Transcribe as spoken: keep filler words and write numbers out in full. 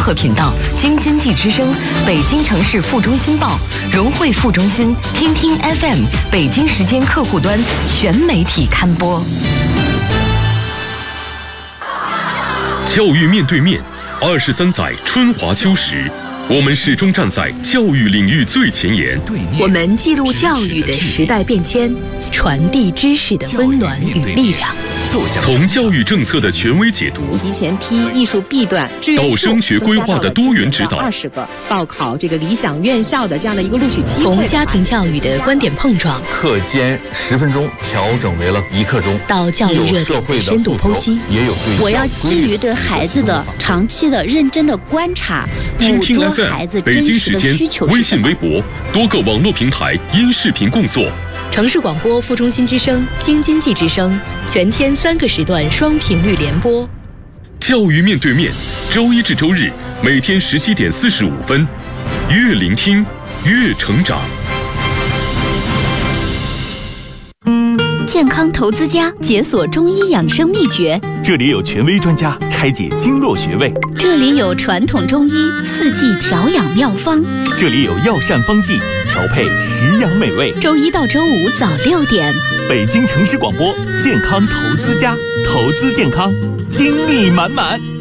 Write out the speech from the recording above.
合频道京津冀之声、北京城市副中心报、融汇副中心、听听 F M 北京时间客户端全媒体刊播。 教育面对面，二十三载春华秋实，我们始终站在教育领域最前沿。 我们记录教育的时代变迁，传递知识的温暖与力量。 从教育政策的权威解读， 提前批艺术 B 段志愿到升学规划的多元指导， 二十个报考这个理想院校的这样的一个录取机会。 从家庭教育的观点碰撞， 课间十分钟调整为了一刻钟， 到教育热点的深度剖析， 也有对我要基于对孩子的长期的认真的观察， 听听捕捉孩子真实的需求。 微信、微博多个网络平台因视频共作。 城市广播副中心之声、京津冀之声，全天三个时段双频率联播。 教育面对面，周一至周日每天十七点四十五分，越聆听越成长。 健康投资家解锁中医养生秘诀， 这里有权威专家拆解经络穴位， 这里有传统中医四季调养妙方， 这里有药膳方剂调配食养美味。 周一到周五早六点， 北京城市广播健康投资家，投资健康，精力满满。